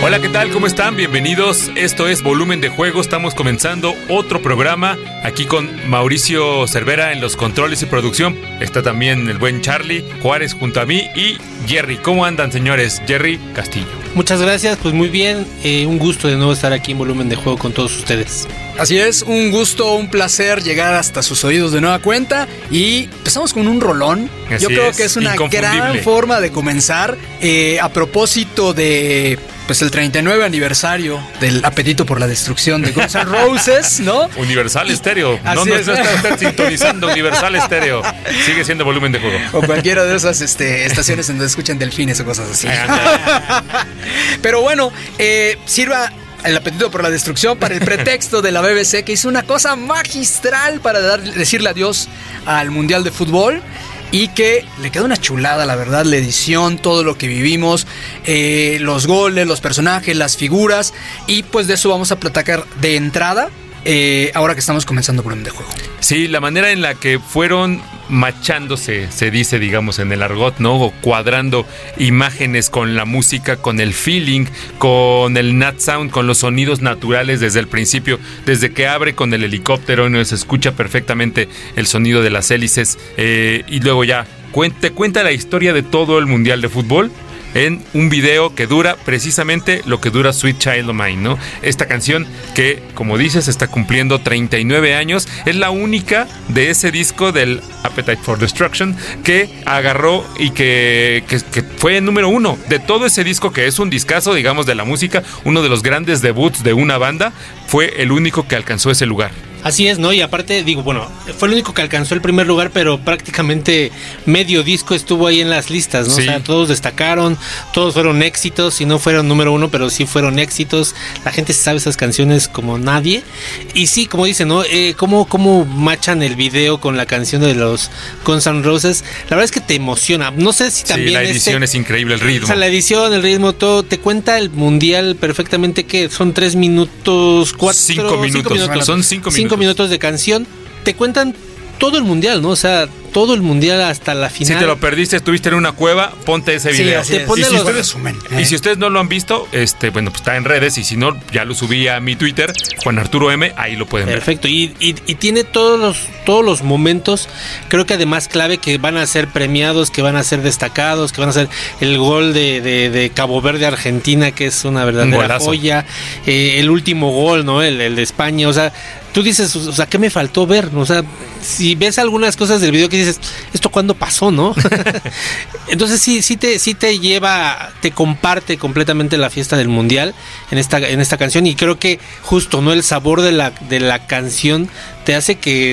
Hola, ¿qué tal? ¿Cómo están? Bienvenidos. Esto es Volumen de Juego. Estamos comenzando otro programa aquí con Mauricio Cervera en los controles y producción. Está también el buen Charlie Juárez junto a mí y Jerry. ¿Cómo andan, señores? Jerry Castillo. Muchas gracias, pues muy bien. Un gusto de nuevo estar aquí en Volumen de Juego con todos ustedes. Así es, un gusto, un placer llegar hasta sus oídos de nueva cuenta. Y empezamos con un rolón. Yo creo que es una gran forma de comenzar. A propósito de... pues el 39 aniversario del Apetito por la Destrucción de Guns N' Roses, ¿no? Universal Estéreo. No está usted sintonizando Universal Estéreo. Sigue siendo Volumen de Juego. O cualquiera de esas estaciones en donde escuchan delfines o cosas así. Pero bueno, sirva el Apetito por la Destrucción para el pretexto de la BBC, que hizo una cosa magistral para decirle adiós al Mundial de Fútbol. Y que le quedó una chulada, la verdad, la edición, todo lo que vivimos, los goles, los personajes, las figuras. Y pues de eso vamos a platicar de entrada, ahora que estamos comenzando Volumen de Juego. Sí, la manera en la que fueron machándose, se dice, digamos, en el argot, ¿no? O cuadrando imágenes con la música, con el feeling, con el nat sound, con los sonidos naturales desde el principio, desde que abre con el helicóptero, ¿no? Se escucha perfectamente el sonido de las hélices, y luego ya cuenta la historia de todo el Mundial de Fútbol en un video que dura precisamente lo que dura Sweet Child O' Mine, ¿no? Esta canción que, como dices, está cumpliendo 39 años. Es la única de ese disco del Appetite for Destruction que agarró y que fue el número uno. De todo ese disco, que es un discazo, digamos, de la música, uno de los grandes debuts de una banda, fue el único que alcanzó ese lugar. Así es, ¿no? Y aparte, digo, bueno, fue el único que alcanzó el primer lugar, pero prácticamente medio disco estuvo ahí en las listas, ¿no? Sí. O sea, todos destacaron, todos fueron éxitos, si no fueron número uno, pero sí fueron éxitos. La gente sabe esas canciones como nadie. Y sí, como dicen, ¿no? ¿Cómo machan el video con la canción de los Guns N' Roses? La verdad es que te emociona. No sé si también... Sí, la edición es increíble, el ritmo. O sea, la edición, el ritmo, todo. Te cuenta el mundial perfectamente, que son 3 minutos, 5 minutos. Son 5 minutos. Minutos de canción, te cuentan todo el mundial, ¿no? O sea, todo el mundial hasta la final. Si te lo perdiste, estuviste en una cueva, ponte ese video. Sí, y si ustedes no lo han visto, bueno, pues está en redes, y si no, ya lo subí a mi Twitter, Juan Arturo M, ahí lo pueden ver. Perfecto, y tiene todos los momentos, creo que además clave, que van a ser premiados, que van a ser destacados, que van a ser el gol de Cabo Verde Argentina, que es una verdadera joya, el último gol, ¿no? El de España, o sea, tú dices, o sea, ¿qué me faltó ver? O sea, si ves algunas cosas del video que dices, ¿esto cuándo pasó, no? Entonces sí te lleva, te comparte completamente la fiesta del mundial en esta canción, y creo que justo, ¿no? El sabor de la canción te hace que